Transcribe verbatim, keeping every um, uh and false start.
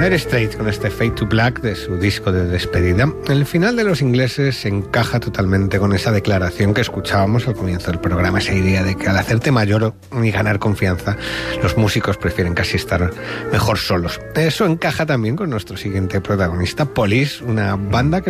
Dire Straits con este Fade to Black de su disco de despedida. El final de Los Ingleses encaja totalmente con esa declaración que escuchábamos al comienzo del programa, esa idea de que al hacerte mayor y ganar confianza, los músicos prefieren casi estar mejor solos. Eso encaja también con nuestro siguiente protagonista, Police, una banda que